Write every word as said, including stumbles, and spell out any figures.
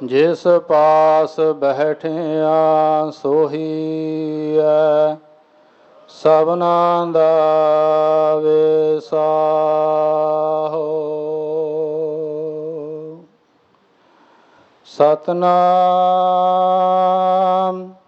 ਜਿਸ ਪਾਸ ਬੈਠਿਆ ਸੋਹੀਐ ਸਭਨਾ ਦਾ ਵਿਸਾਹੋ। ਸਤਨਾਮ